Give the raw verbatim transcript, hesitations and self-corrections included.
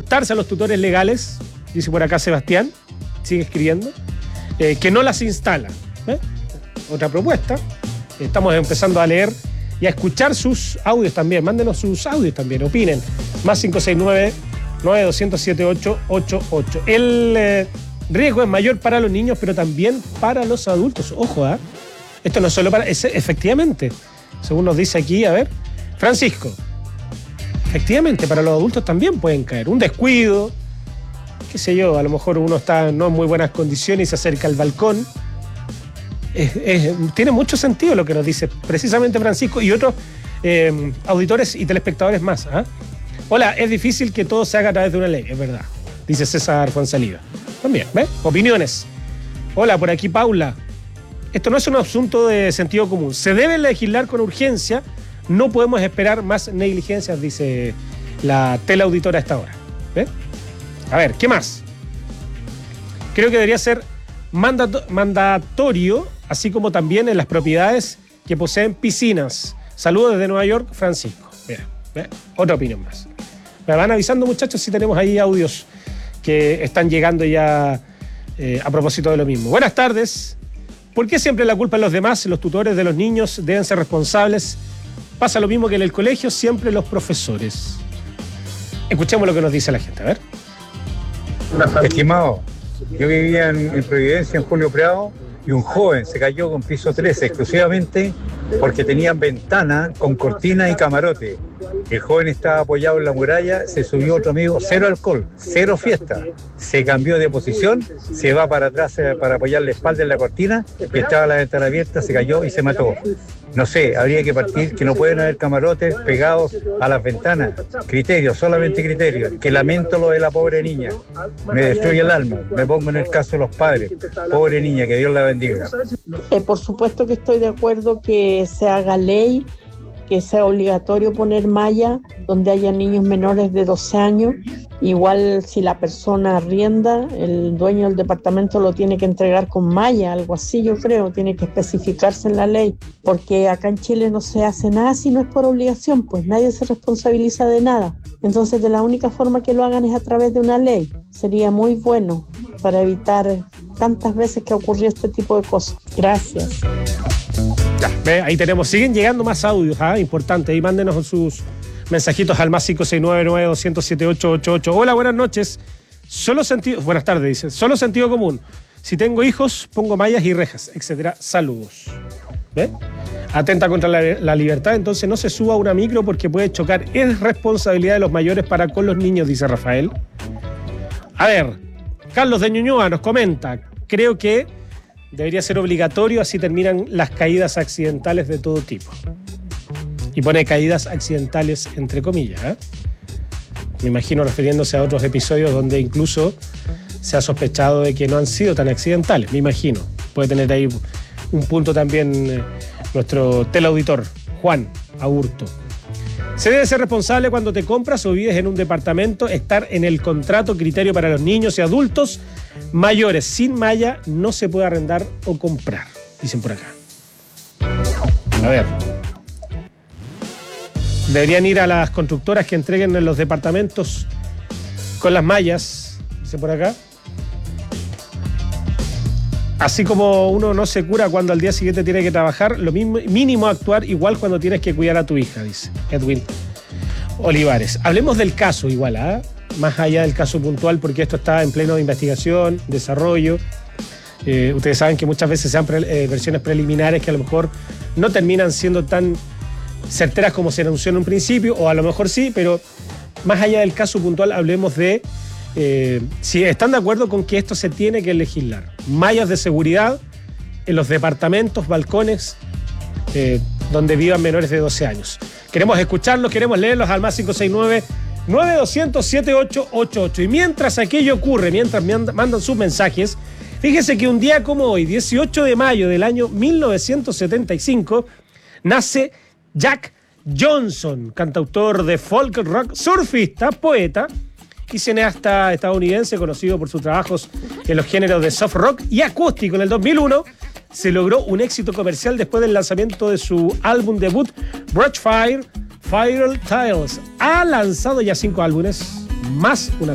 ajustarse a los tutores legales, dice por acá Sebastián, sigue escribiendo, eh, que no las instala. ¿eh? Otra propuesta. Estamos empezando a leer y a escuchar sus audios también. Mándenos sus audios también, opinen. Más cinco seis nueve, nueve dos cero cero, siete ocho ocho ocho. El eh, riesgo es mayor para los niños, pero también para los adultos. Ojo, ¿eh? Esto no es solo para... Es, efectivamente, según nos dice aquí, a ver, Francisco, efectivamente, para los adultos también pueden caer. Un descuido, qué sé yo, a lo mejor uno está no en muy buenas condiciones y se acerca al balcón. Es, es, tiene mucho sentido lo que nos dice precisamente Francisco y otros eh, auditores y telespectadores más. ¿eh? Hola, es difícil que todo se haga a través de una ley, es verdad, dice César Fuenzalida. También, ¿ves? Opiniones. Hola, por aquí Paula. Esto no es un asunto de sentido común. Se debe legislar con urgencia. No podemos esperar más negligencias, dice la teleauditora a esta hora. ¿Ves? A ver, ¿qué más? Creo que debería ser mandato- mandatorio, así como también en las propiedades que poseen piscinas. Saludos desde Nueva York, Francisco. Mira, ¿ves? Otra opinión más. Me van avisando, muchachos, si tenemos ahí audios que están llegando ya eh, a propósito de lo mismo. Buenas tardes. ¿Por qué siempre la culpa es los demás? Los tutores de los niños deben ser responsables. Pasa lo mismo que en el colegio, siempre los profesores. Escuchemos lo que nos dice la gente, a ver. Estimado, yo vivía en, en Providencia, en Julio Prado, y un joven se cayó con piso trece exclusivamente porque tenían ventana con cortina y camarote. El joven estaba apoyado en la muralla, se subió otro amigo, cero alcohol, cero fiesta. Se cambió de posición, se va para atrás eh, para apoyar la espalda en la cortina, y estaba la ventana abierta, se cayó y se mató. No sé, habría que partir que no pueden haber camarotes pegados a las ventanas. Criterios, solamente criterios. Que lamento lo de la pobre niña. Me destruye el alma. Me pongo en el caso de los padres. Pobre niña, que Dios la bendiga. Eh, por supuesto que estoy de acuerdo que se haga ley, que sea obligatorio poner malla donde haya niños menores de doce años. Igual si la persona arrienda, el dueño del departamento lo tiene que entregar con malla, algo así yo creo, tiene que especificarse en la ley, porque acá en Chile no se hace nada si no es por obligación, pues nadie se responsabiliza de nada. Entonces de la única forma que lo hagan es a través de una ley. Sería muy bueno para evitar tantas veces que ocurrió este tipo de cosas. Gracias. Ya, ve, ahí tenemos, siguen llegando más audios, ¿ah? Importante, ahí mándenos sus mensajitos al más cinco seis nueve, nueve dos cero cero, siete ocho ocho ocho. Hola, buenas noches. Solo sentido, buenas tardes, dice. Solo sentido común. Si tengo hijos, pongo mallas y rejas, etcétera. Saludos. ¿Ve? Atenta contra la, la libertad, entonces no se suba a una micro porque puede chocar. Es responsabilidad de los mayores para con los niños, dice Rafael. A ver, Carlos de Ñuñoa nos comenta, creo que debería ser obligatorio, así terminan las caídas accidentales de todo tipo. Y pone caídas accidentales entre comillas. ¿eh? Me imagino refiriéndose a otros episodios donde incluso se ha sospechado de que no han sido tan accidentales. Me imagino. Puede tener ahí un punto también eh, nuestro teleauditor, Juan Aburto. Se debe ser responsable cuando te compras o vives en un departamento, estar en el contrato criterio para los niños y adultos mayores sin malla no se puede arrendar o comprar, dicen por acá. A ver. Deberían ir a las constructoras que entreguen en los departamentos con las mallas, dice por acá. Así como uno no se cura cuando al día siguiente tiene que trabajar, lo mismo, mínimo actuar igual cuando tienes que cuidar a tu hija, dice Edwin Olivares. Hablemos del caso igual, ¿ah? ¿eh? Más allá del caso puntual, porque esto está en pleno de investigación, desarrollo. Eh, ustedes saben que muchas veces se dan pre- eh, versiones preliminares que a lo mejor no terminan siendo tan certeras como se anunció en un principio, o a lo mejor sí, pero más allá del caso puntual, hablemos de eh, si están de acuerdo con que esto se tiene que legislar. Mallas de seguridad en los departamentos, balcones, eh, donde vivan menores de doce años. Queremos escucharlos, queremos leerlos al más cinco seis nueve, nueve dos cero cero, siete ocho ocho ocho. Y mientras aquello ocurre, mientras mandan sus mensajes, fíjese que un día como hoy, dieciocho de mayo del año mil novecientos setenta y cinco, nace Jack Johnson, cantautor de folk rock, surfista, poeta y cineasta estadounidense conocido por sus trabajos en los géneros de soft rock y acústico. En el dos mil uno se logró un éxito comercial después del lanzamiento de su álbum debut Brushfire Fire Tales. Ha lanzado ya cinco álbumes, más una